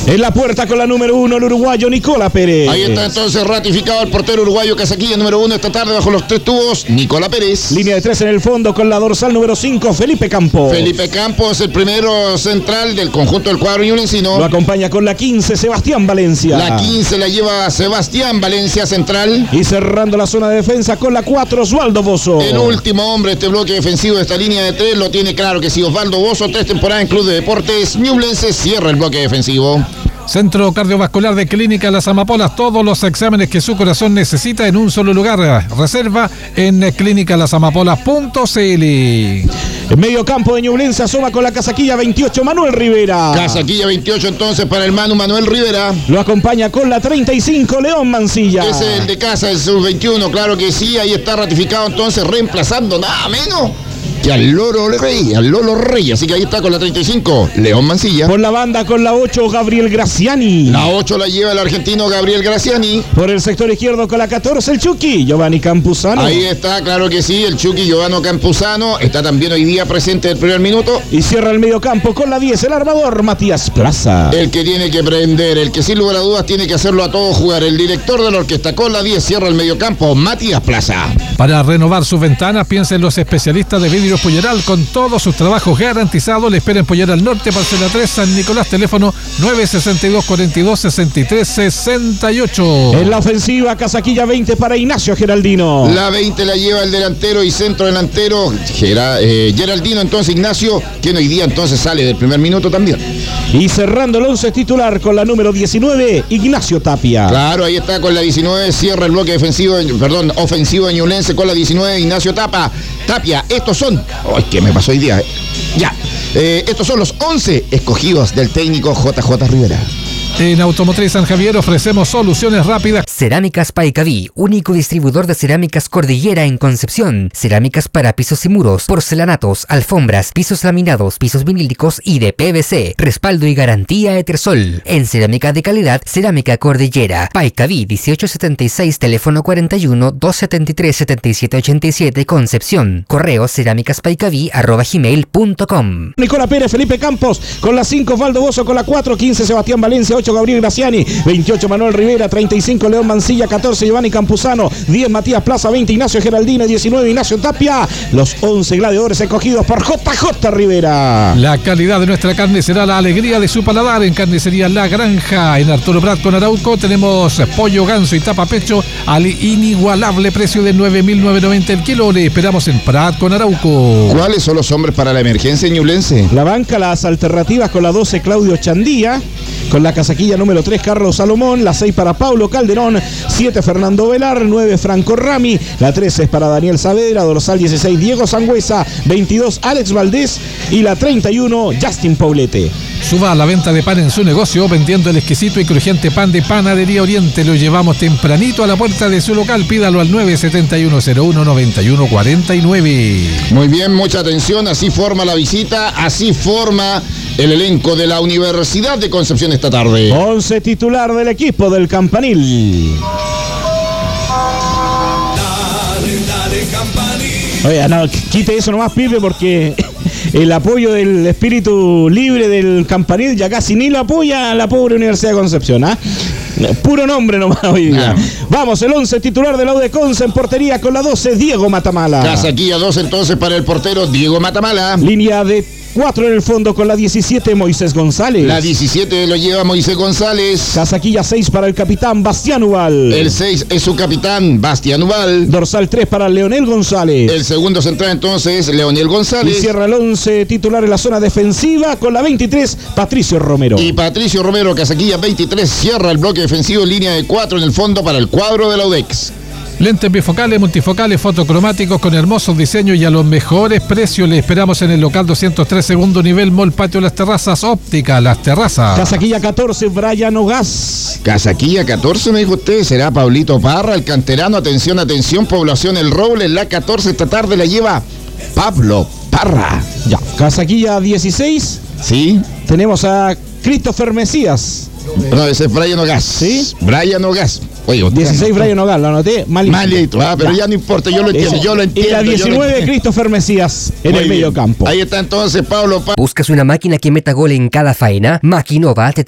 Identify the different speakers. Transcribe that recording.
Speaker 1: En la puerta con la número 1, el uruguayo Nicola Pérez.
Speaker 2: Ahí está entonces ratificado el portero uruguayo Casaquilla, número 1 esta tarde bajo los 3 tubos, Nicola Pérez.
Speaker 1: Línea de 3 en el fondo con la dorsal número 5, Felipe Campos.
Speaker 2: Felipe Campos, el primero central del conjunto del cuadro ñublencino.
Speaker 1: Lo acompaña con la 15, Sebastián Valencia.
Speaker 2: La 15 la lleva Sebastián Valencia, central.
Speaker 1: Y cerrando la zona de defensa con la 4, Osvaldo Bozo.
Speaker 2: El último hombre de este bloque defensivo de esta línea de 3 lo tiene claro que sí, Osvaldo Bozo, 3 temporadas en Club de Deportes Ñublense, cierra el bloque defensivo.
Speaker 3: Centro Cardiovascular de Clínica Las Amapolas, todos los exámenes que su corazón necesita en un solo lugar. Reserva en clínicalasamapolas.cl.
Speaker 1: En medio campo de Ñublense asoma con la casaquilla 28, Manuel Rivera.
Speaker 2: Casaquilla 28 entonces para el Manuel Rivera.
Speaker 1: Lo acompaña con la 35, León Mancilla.
Speaker 2: Ese es el de casa, el sub-21, claro que sí, ahí está ratificado entonces, reemplazando nada menos que al Lolo Rey, así que ahí está con la 35, León Mancilla.
Speaker 1: Por la banda con la 8, Gabriel Graciani.
Speaker 2: La 8 la lleva el argentino Gabriel Graciani.
Speaker 1: Por el sector izquierdo con la 14, el Chucky, Giovanni Campuzano.
Speaker 2: Ahí está, claro que sí, el Chucky Giovanni Campuzano, está también hoy día presente el primer minuto.
Speaker 1: Y cierra el medio campo con la 10, el armador Matías Plaza.
Speaker 2: El que tiene que prender, el que sin lugar a dudas tiene que hacerlo a todo jugar, el director de la orquesta con la 10, cierra el medio campo, Matías Plaza.
Speaker 3: Para renovar sus ventanas, piensen en los especialistas de vidrio Polleral, con todos sus trabajos garantizados. Le espera en Polleral Norte, parcela 3, San Nicolás, teléfono 962-42-63-68.
Speaker 1: En la ofensiva, casaquilla 20 para Ignacio Geraldino.
Speaker 2: La 20 la lleva el delantero y centro delantero Geraldino, entonces Ignacio, quien hoy día entonces sale del primer minuto también.
Speaker 1: Y cerrando el 11 titular con la número 19, Ignacio Tapia.
Speaker 2: Claro, ahí está con la 19, cierra el bloque ofensivo de Ñublense con la 19, Ignacio Tapia. Estos son, ¿qué me pasó hoy día? Estos son los 11 escogidos del técnico JJ Rivera.
Speaker 3: En Automotriz San Javier ofrecemos soluciones rápidas.
Speaker 4: Cerámicas Paicaví, único distribuidor de cerámicas Cordillera en Concepción. Cerámicas para pisos y muros, porcelanatos, alfombras, pisos laminados, pisos vinílicos y de PVC. Respaldo y garantía Etersol. En cerámica de calidad, Cerámica Cordillera. Paicaví 1876, teléfono 41-273-7787, Concepción. Correo cerámicaspaicaví@gmail.com.
Speaker 1: Nicola Pérez, Felipe Campos con la 5, Osvaldo Bozo con la 4, 15, Sebastián Valencia, 8, Gabriel Graciani, 28, Manuel Rivera, 35, León Mancilla, 14, Giovanni Campuzano, 10, Matías Plaza, 20, Ignacio Geraldino, 19, Ignacio Tapia. Los 11 gladiadores escogidos por JJ Rivera.
Speaker 3: La calidad de nuestra carne será la alegría de su paladar. En Carnicería La Granja, en Arturo Prat con Arauco, tenemos pollo, ganso y tapa pecho al inigualable precio de 9.990 el kilo. Le esperamos en Prat con Arauco.
Speaker 2: ¿Cuáles son los hombres para la emergencia ñublense?
Speaker 1: La banca, las alternativas con la 12, Claudio Chandía. Con la casaquilla número 3, Carlos Salomón. La 6 para Paulo Calderón. 7, Fernando Velar. 9, Franco Rami. La 13 es para Daniel Saavedra. Dorsal 16, Diego Sangüesa. 22, Alex Valdés. Y la 31, Justin Paulete.
Speaker 3: Suba a la venta de pan en su negocio, vendiendo el exquisito y crujiente pan de Panadería Oriente. Lo llevamos tempranito a la puerta de su local. Pídalo al 971-01-9149.
Speaker 2: Muy bien, mucha atención. Así forma la visita, así forma el elenco de la Universidad de Concepción esta tarde.
Speaker 1: 11 titular del equipo del Campanil.
Speaker 5: Dale, Campanil.
Speaker 1: Oye, no, quite eso nomás, Pipe, porque el apoyo del espíritu libre del Campanil ya casi ni lo apoya a la pobre Universidad de Concepción, ¿ah? Puro nombre nomás hoy día. Vamos, el 11 titular de la U de Conce en portería con la 12, Diego Matamala.
Speaker 2: Casaquilla 2 entonces para el portero Diego Matamala.
Speaker 1: Línea de 4 en el fondo con la 17, Moisés González.
Speaker 2: La 17 lo lleva Moisés González.
Speaker 1: Casaquilla 6 para el capitán Bastián Ubal.
Speaker 2: El 6 es su capitán Bastián Ubal.
Speaker 1: Dorsal 3 para Leonel González.
Speaker 2: El segundo central entonces es Leonel González.
Speaker 1: Y cierra el 11 titular en la zona defensiva con la 23, Patricio Romero.
Speaker 2: Y Patricio Romero, casaquilla 23, cierra el bloque defensivo, línea de 4 en el fondo para el cuadro de la UDEX.
Speaker 3: Lentes bifocales, multifocales, fotocromáticos con hermosos diseños y a los mejores precios. Le esperamos en el local 203, segundo nivel, Mall Patio Las Terrazas, Óptica Las Terrazas.
Speaker 1: Casaquilla 14, Brian Ogaz.
Speaker 2: Casaquilla 14, me dijo usted, será Pablito Parra, el canterano. Atención, atención, población El Roble. La 14 esta tarde la lleva Pablo Parra.
Speaker 1: Ya. Casaquilla 16.
Speaker 2: Sí.
Speaker 1: Tenemos a Christopher Mesías.
Speaker 2: No, ese es Brian Ogaz.
Speaker 1: ¿Sí?
Speaker 2: Brian Ogaz. Oye,
Speaker 1: 16 Brian Ogaz, lo anoté malito.
Speaker 2: Pero ya no importa, yo lo entiendo,
Speaker 1: Y la 19, Christopher Mesías en el medio campo.
Speaker 2: Ahí está entonces Pablo Parra.
Speaker 4: ¿Buscas una máquina que meta gol en cada faena? Maquinova te